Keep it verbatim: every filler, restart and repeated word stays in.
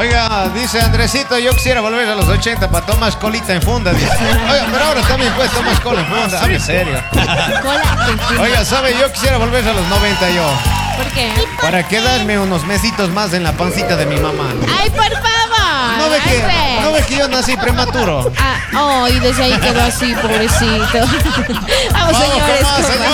Oiga, dice Andresito, yo quisiera volver a los ochenta para tomar colita en funda. Dice. Oiga, pero ahora también puedes tomar cola en funda. Hable serio. Cola en funda. Oiga, ¿sabe? Yo quisiera volver a los noventa yo. ¿Por qué? Para quedarme unos mesitos más en la pancita de mi mamá. ¡Ay, por favor! ¿No ve que, Alfred. ¿no ve que yo nací prematuro? Ah, oh, y desde ahí quedó así, pobrecito. Vamos, Vamos, señores. con más, con señor. más.